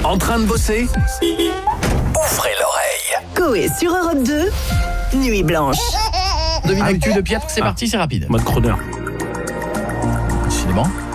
En train de bosser? Ouvrez l'oreille. Coé sur Europe 2, Nuit Blanche. Devinez-tu de Pietre, c'est parti, c'est rapide. Mode chroneur. Décidément.